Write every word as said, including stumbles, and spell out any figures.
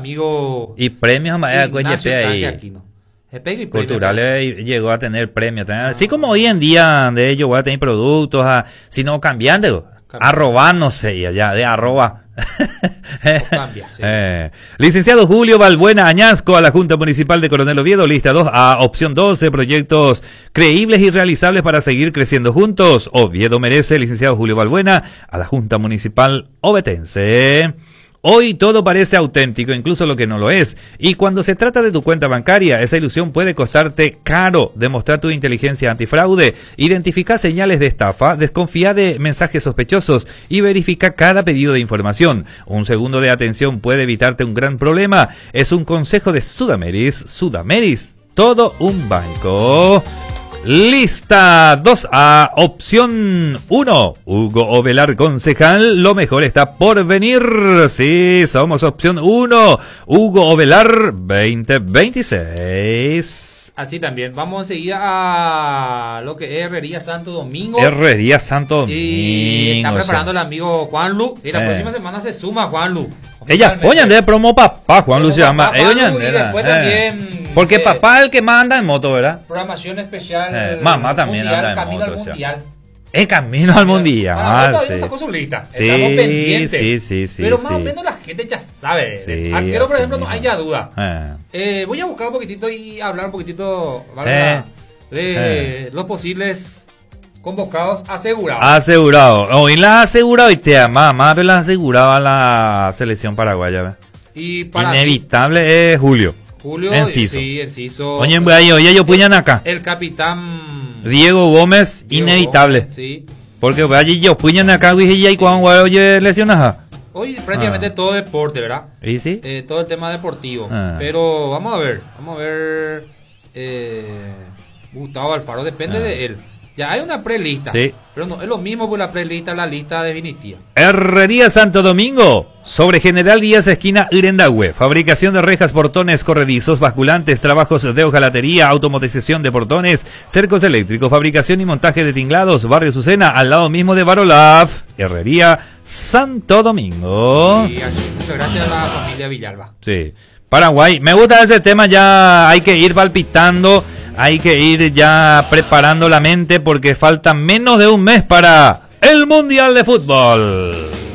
amigo. Y premios a Ignacio ahí. Aquino. Culturales llegó a tener premios. Ah. Así como hoy en día de ellos voy a tener productos, ah, sino cambiando. Arroba, no sé, ya, de arroba. Cambia, sí. eh, licenciado Julio Balbuena Añasco a la Junta Municipal de Coronel Oviedo, lista dos A, opción doce, proyectos creíbles y realizables para seguir creciendo juntos. Oviedo merece, licenciado Julio Balbuena a la Junta Municipal ovetense. Hoy todo parece auténtico, incluso lo que no lo es. Y cuando se trata de tu cuenta bancaria, esa ilusión puede costarte caro. Demostrar tu inteligencia antifraude, identificar señales de estafa, desconfía de mensajes sospechosos y verifica cada pedido de información. Un segundo de atención puede evitarte un gran problema. Es un consejo de Sudameris. Sudameris, todo un banco. Lista dos A, opción uno, Hugo Ovelar, concejal, lo mejor está por venir. Sí, somos opción uno, Hugo Ovelar veinte veintiséis. Así también, vamos enseguida a lo que es Herrería Santo Domingo. Herrería Santo Domingo. Y está preparando el amigo Juan Lu. Y la eh. próxima semana se suma Juan Lu. Ella, oye, de promo papá, Juan Lu se llama. Juan Lu, y después eh. también... Porque papá es el que más anda en moto, ¿verdad? Programación especial. Eh, mamá también mundial, anda en camino moto. Al mundial. Es camino al mundial. Ah, todavía sacó su lista. Sí, estamos pendientes. Sí, sí, sí. Pero sí. más o menos la gente ya sabe. Sí, Arquero, por ejemplo, mismo. no hay ya duda. Eh. Eh, voy a buscar un poquitito y hablar un poquitito Eh. de Eh. los posibles convocados asegurados. Asegurado. Hoy la ha asegurado y te ama, más pero la ha asegurado a la selección paraguaya. ¿Ve? Y para Inevitable mí, es Julio. Julio, Enciso. sí, Enciso. Oye, oye, yo puñan acá. El capitán Diego Gómez, Diego inevitable. Gómez, sí. Porque allí yo puñan acá, y y cuando oye lesionas. Hoy prácticamente ah. todo deporte, ¿verdad? ¿Y sí? Eh, todo el tema deportivo. Ah. Pero vamos a ver, vamos a ver. Eh, Gustavo Alfaro, depende ah. de él. Ya hay una prelista. Sí. Pero no es lo mismo que la prelista, la lista definitiva. Herrería Santo Domingo. Sobre General Díaz, esquina Irendahue. Fabricación de rejas, portones, corredizos, basculantes, trabajos de hojalatería, automatización de portones, cercos eléctricos, fabricación y montaje de tinglados. Barrio Sucena, al lado mismo de Barolaf. Herrería Santo Domingo. Sí, muchas gracias a la familia Villalba. Sí. Paraguay. Me gusta ese tema, ya hay que ir palpitando. Hay que ir ya preparando la mente porque falta menos de un mes para el Mundial de Fútbol.